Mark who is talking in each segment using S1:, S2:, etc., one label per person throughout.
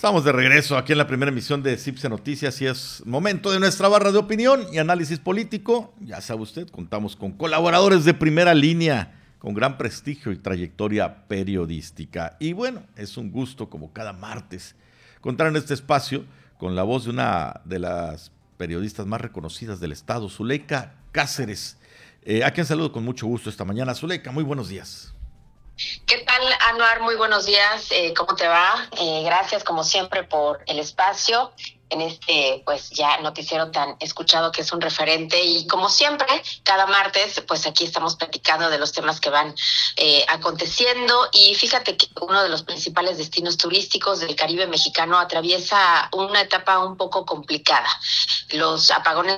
S1: Estamos de regreso aquí en la primera emisión de CIPSE Noticias y es momento de nuestra barra de opinión y análisis político. Ya sabe usted, contamos con colaboradores de primera línea, con gran prestigio y trayectoria periodística. Y bueno, es un gusto, como cada martes, contar en este espacio con la voz de una de las periodistas más reconocidas del estado, Zuleika Cáceres, a quien saludo con mucho gusto esta mañana. Zuleika, muy buenos días.
S2: ¿Qué tal, Anuar? Muy buenos días. ¿Cómo te va? Gracias, como siempre, por el espacio en este, pues, ya noticiero tan escuchado que es un referente. Y como siempre, cada martes, pues, aquí estamos platicando de los temas que van aconteciendo. Y fíjate que uno de los principales destinos turísticos del Caribe mexicano atraviesa una etapa un poco complicada. Los apagones,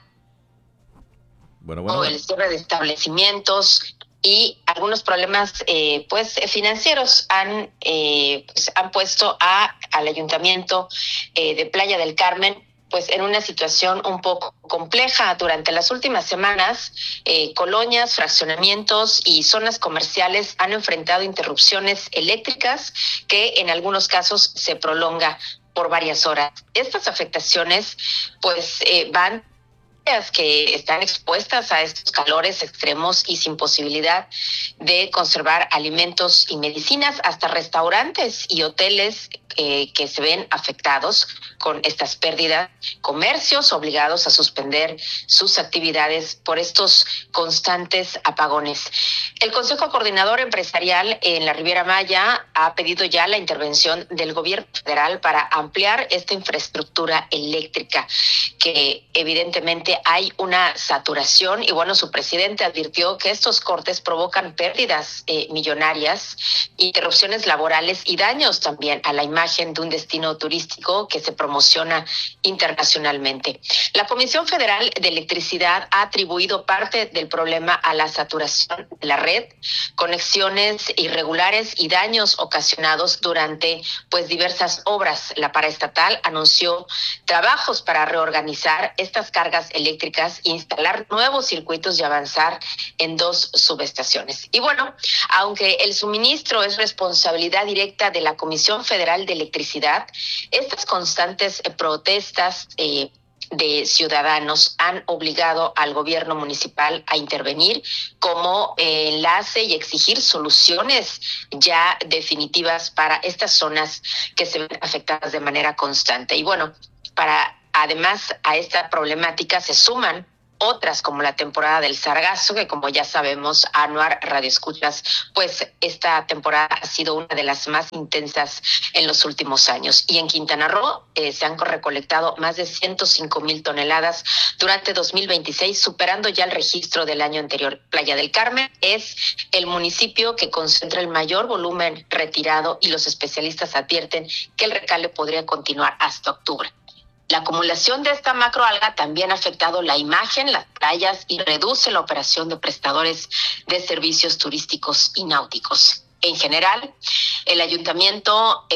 S2: el cierre de establecimientos y algunos problemas financieros han puesto al Ayuntamiento de Playa del Carmen pues en una situación un poco compleja. Durante las últimas semanas, colonias, fraccionamientos y zonas comerciales han enfrentado interrupciones eléctricas que en algunos casos se prolonga por varias horas. Estas afectaciones van que están expuestas a estos calores extremos y sin posibilidad de conservar alimentos y medicinas, hasta restaurantes y hoteles que se ven afectados con estas pérdidas, comercios obligados a suspender sus actividades por estos constantes apagones. El Consejo Coordinador Empresarial en la Riviera Maya ha pedido ya la intervención del gobierno federal para ampliar esta infraestructura eléctrica, que evidentemente hay una saturación y bueno, su presidente advirtió que estos cortes provocan pérdidas millonarias, interrupciones laborales y daños también a la imagen de un destino turístico que se promociona internacionalmente. La Comisión Federal de Electricidad ha atribuido parte del problema a la saturación de la red, conexiones irregulares y daños ocasionados durante diversas obras. La paraestatal anunció trabajos para reorganizar estas cargas eléctricas, instalar nuevos circuitos y avanzar en 2 subestaciones. Y bueno, aunque el suministro es responsabilidad directa de la Comisión Federal de Electricidad, estas constantes protestas de ciudadanos han obligado al gobierno municipal a intervenir como enlace y exigir soluciones ya definitivas para estas zonas que se ven afectadas de manera constante. Y bueno, además a esta problemática se suman otras como la temporada del sargazo, que como ya sabemos, Anuar radioescuchas, esta temporada ha sido una de las más intensas en los últimos años. Y en Quintana Roo se han recolectado más de 105,000 toneladas durante 2026, superando ya el registro del año anterior. Playa del Carmen es el municipio que concentra el mayor volumen retirado y los especialistas advierten que el recale podría continuar hasta octubre. La acumulación de esta macroalga también ha afectado la imagen, las playas y reduce la operación de prestadores de servicios turísticos y náuticos. En general, el ayuntamiento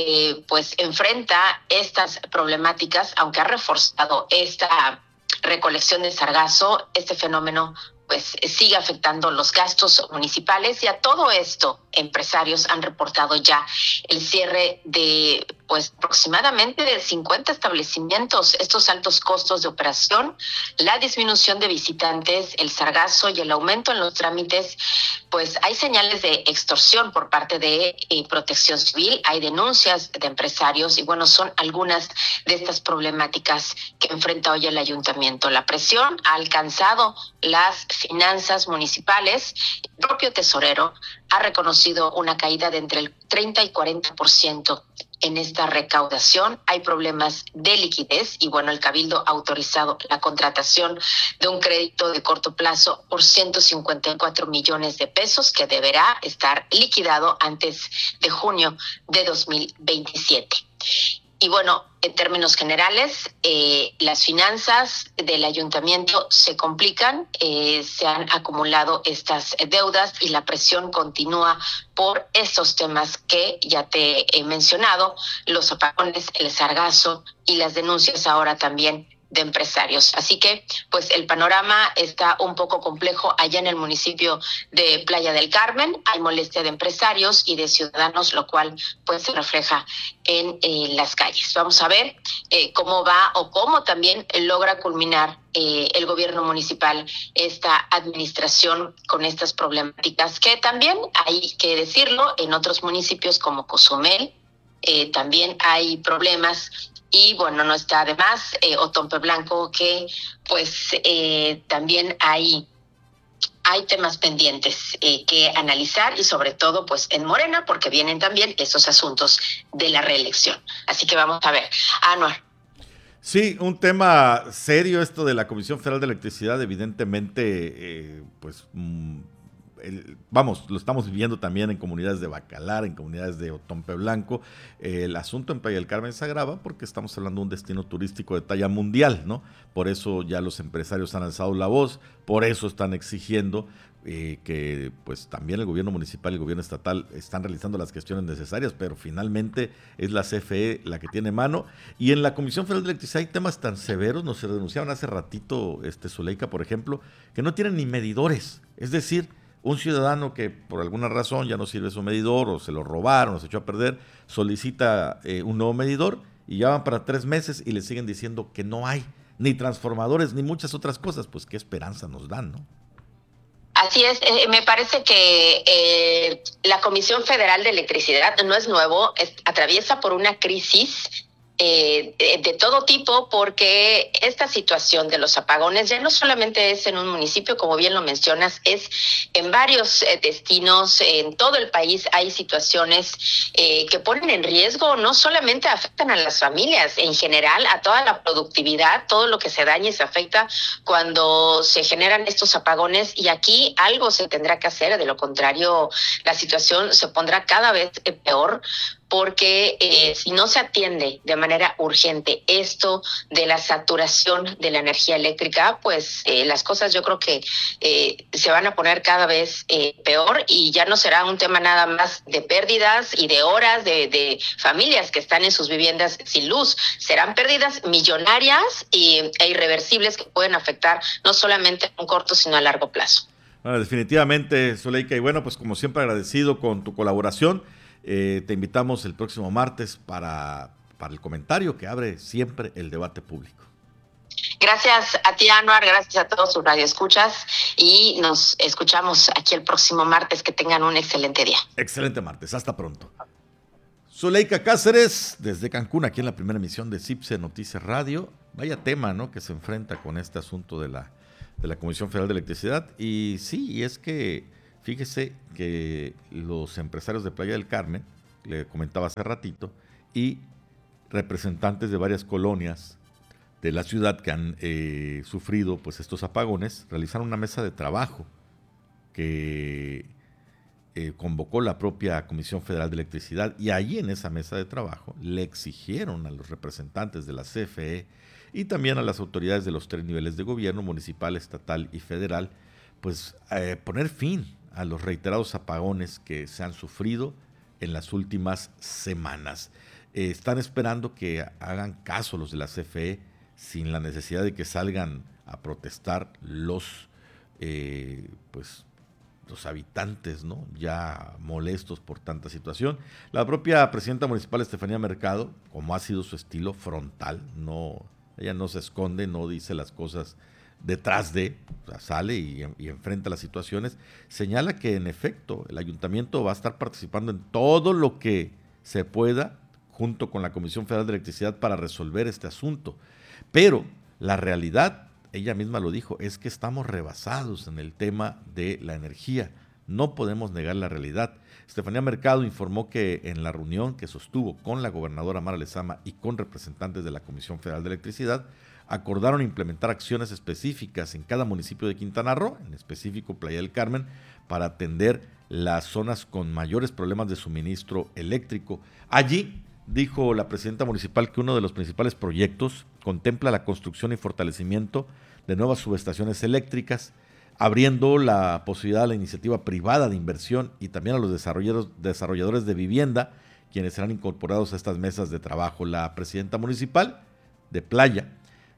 S2: enfrenta estas problemáticas, aunque ha reforzado esta recolección de sargazo. Este fenómeno sigue afectando los gastos municipales y a todo esto empresarios han reportado ya el cierre de aproximadamente de 50 establecimientos. Estos altos costos de operación, la disminución de visitantes, el sargazo y el aumento en los trámites, hay señales de extorsión por parte de Protección Civil, hay denuncias de empresarios y son algunas de estas problemáticas que enfrenta hoy el ayuntamiento. La presión ha alcanzado las finanzas municipales. El propio tesorero ha reconocido una caída de entre el 30 y 40% en esta recaudación. Hay problemas de liquidez y el Cabildo ha autorizado la contratación de un crédito de corto plazo por 154 millones de pesos que deberá estar liquidado antes de junio de 2027. Y en términos generales, las finanzas del ayuntamiento se complican, se han acumulado estas deudas y la presión continúa por estos temas que ya te he mencionado, los apagones, el sargazo y las denuncias ahora también de empresarios. Así que, pues el panorama está un poco complejo allá en el municipio de Playa del Carmen. Hay molestia de empresarios y de ciudadanos, lo cual pues se refleja en las calles. Vamos a ver cómo va o cómo también logra culminar el gobierno municipal esta administración con estas problemáticas, que también hay que decirlo, en otros municipios como Cozumel también hay problemas. Y bueno, no está de más Otompe Blanco, que pues también hay temas pendientes que analizar, y sobre todo pues en Morena, porque vienen también esos asuntos de la reelección. Así que vamos a ver. Anuar.
S1: Sí, un tema serio esto de la Comisión Federal de Electricidad, evidentemente, vamos, lo estamos viviendo también en comunidades de Bacalar, en comunidades de Otompe Blanco. El asunto en Playa del Carmen se agrava porque estamos hablando de un destino turístico de talla mundial, ¿no? Por eso ya los empresarios han alzado la voz, por eso están exigiendo que pues también el gobierno municipal y el gobierno estatal están realizando las gestiones necesarias, pero finalmente es la CFE la que tiene mano. Y en la Comisión Federal de Electricidad hay temas tan severos, nos denunciaban hace ratito, Zuleika, por ejemplo, que no tienen ni medidores. Es decir, un ciudadano que por alguna razón ya no sirve su medidor, o se lo robaron, o se echó a perder, solicita un nuevo medidor y ya van para 3 meses y le siguen diciendo que no hay ni transformadores ni muchas otras cosas. Pues qué esperanza nos dan, ¿no?
S2: Así es, me parece que la Comisión Federal de Electricidad no es nuevo, atraviesa por una crisis de todo tipo, porque esta situación de los apagones ya no solamente es en un municipio, como bien lo mencionas, es en varios destinos, en todo el país hay situaciones que ponen en riesgo, no solamente afectan a las familias, en general a toda la productividad, todo lo que se daña y se afecta cuando se generan estos apagones, y aquí algo se tendrá que hacer, de lo contrario la situación se pondrá cada vez peor, porque si no se atiende de manera urgente esto de la saturación de la energía eléctrica, pues las cosas yo creo que se van a poner cada vez peor, y ya no será un tema nada más de pérdidas y de horas de familias que están en sus viviendas sin luz. Serán pérdidas millonarias e irreversibles que pueden afectar no solamente a un corto, sino a largo plazo.
S1: Bueno, definitivamente, Zuleika, y bueno, pues como siempre agradecido con tu colaboración. Te invitamos el próximo martes para el comentario que abre siempre el debate público.
S2: Gracias a ti, Anuar, gracias a todos sus radioescuchas, y nos escuchamos aquí el próximo martes. Que tengan un excelente día.
S1: Excelente martes, hasta pronto. Zuleika Cáceres, desde Cancún, aquí en la primera emisión de CIPSE Noticias Radio. Vaya tema, ¿no?, que se enfrenta con este asunto de la Comisión Federal de Electricidad. Y sí, es que fíjese que los empresarios de Playa del Carmen, le comentaba hace ratito, y representantes de varias colonias de la ciudad que han sufrido pues estos apagones, realizaron una mesa de trabajo que convocó la propia Comisión Federal de Electricidad, y allí en esa mesa de trabajo le exigieron a los representantes de la CFE y también a las autoridades de los 3 niveles de gobierno, municipal, estatal y federal, pues poner fin a los reiterados apagones que se han sufrido en las últimas semanas. Están esperando que hagan caso los de la CFE sin la necesidad de que salgan a protestar los habitantes, ¿no?, ya molestos por tanta situación. La propia presidenta municipal, Estefanía Mercado, como ha sido su estilo, frontal, ella no se esconde, no dice las cosas detrás de, o sea, sale y enfrenta las situaciones, señala que en efecto el ayuntamiento va a estar participando en todo lo que se pueda junto con la Comisión Federal de Electricidad para resolver este asunto, pero la realidad, ella misma lo dijo, es que estamos rebasados en el tema de la energía, no podemos negar la realidad. Estefanía Mercado informó que en la reunión que sostuvo con la gobernadora Mara Lezama y con representantes de la Comisión Federal de Electricidad, acordaron implementar acciones específicas en cada municipio de Quintana Roo, en específico Playa del Carmen, para atender las zonas con mayores problemas de suministro eléctrico. Allí dijo la presidenta municipal que uno de los principales proyectos contempla la construcción y fortalecimiento de nuevas subestaciones eléctricas, abriendo la posibilidad a la iniciativa privada de inversión y también a los desarrolladores de vivienda, quienes serán incorporados a estas mesas de trabajo. La presidenta municipal de Playa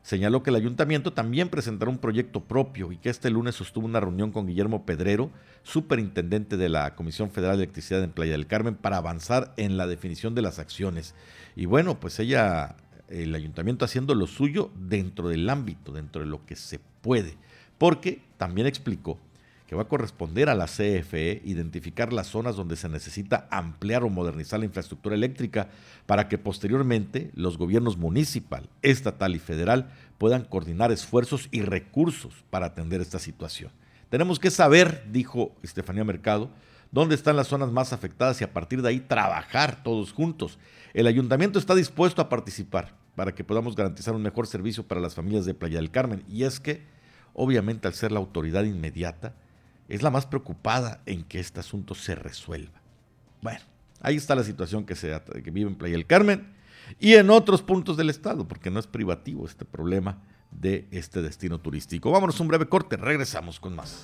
S1: Señaló que el ayuntamiento también presentará un proyecto propio y que este lunes sostuvo una reunión con Guillermo Pedrero, superintendente de la Comisión Federal de Electricidad en Playa del Carmen, para avanzar en la definición de las acciones. Y bueno, pues el ayuntamiento haciendo lo suyo dentro del ámbito, dentro de lo que se puede, porque también explicó que va a corresponder a la CFE identificar las zonas donde se necesita ampliar o modernizar la infraestructura eléctrica para que posteriormente los gobiernos municipal, estatal y federal puedan coordinar esfuerzos y recursos para atender esta situación. Tenemos que saber, dijo Estefanía Mercado, dónde están las zonas más afectadas y a partir de ahí trabajar todos juntos. El ayuntamiento está dispuesto a participar para que podamos garantizar un mejor servicio para las familias de Playa del Carmen. Y es que, obviamente, al ser la autoridad inmediata, es la más preocupada en que este asunto se resuelva. Bueno, ahí está la situación que vive en Playa del Carmen y en otros puntos del estado, porque no es privativo este problema de este destino turístico. Vámonos a un breve corte, regresamos con más.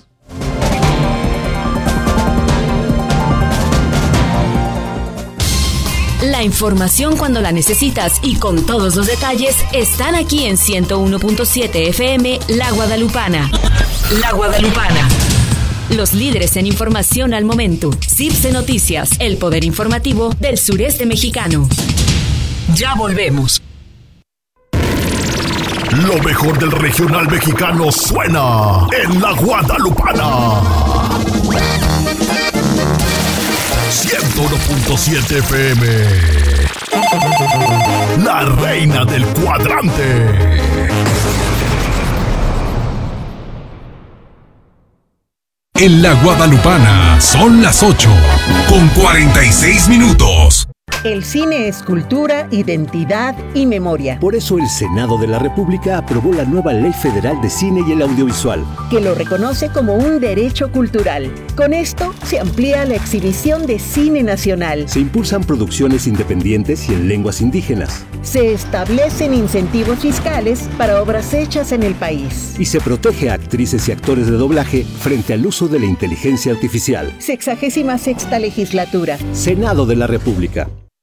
S3: La información cuando la necesitas y con todos los detalles están aquí en 101.7 FM La Guadalupana. La Guadalupana. Los líderes en información al momento. CIPSE Noticias, el poder informativo del sureste mexicano. Ya volvemos.
S4: Lo mejor del regional mexicano suena en La Guadalupana. 101.7 FM. La reina del cuadrante. En La Guadalupana son las 8:46.
S5: El cine es cultura, identidad y memoria.
S6: Por eso el Senado de la República aprobó la nueva Ley Federal de Cine y el Audiovisual,
S5: que lo reconoce como un derecho cultural. Con esto se amplía la exhibición de cine nacional.
S6: Se impulsan producciones independientes y en lenguas indígenas.
S5: Se establecen incentivos fiscales para obras hechas en el país.
S6: Y se protege a actrices y actores de doblaje frente al uso de la inteligencia artificial.
S5: 66ª legislatura.
S6: Senado de la República.